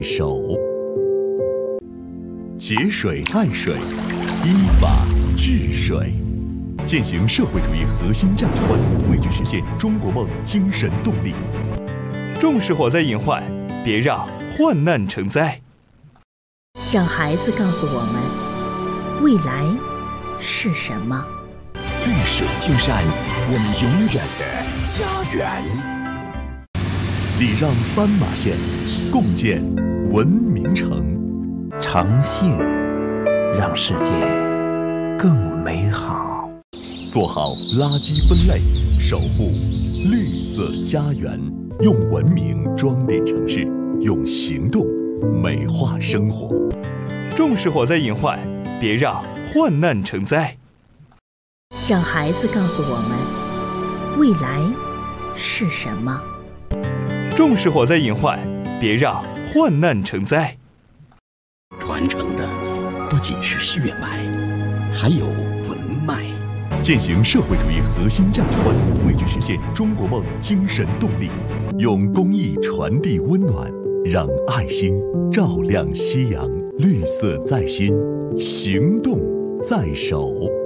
手。节水爱水，依法治水，践行社会主义核心价值观，汇聚实现中国梦精神动力。 重视火灾隐患，别让患难成灾。 让孩子告诉我们，未来是什么？ 绿水青山，我们永远的家园。 礼让斑马线，共建文明城。 诚信让世界更美好。 做好垃圾分类，守护绿色家园。用文明装点城市，用行动美化生活。 重视火灾隐患，别让患难成灾。 让孩子告诉我们，未来是什么？ 重视火灾隐患，别让患难成灾。 传承的不仅是血脉，还有文脉。 践行社会主义核心价值观，汇聚实现中国梦精神动力。用公益传递温暖，让爱心照亮夕阳。绿色在心，行动在手。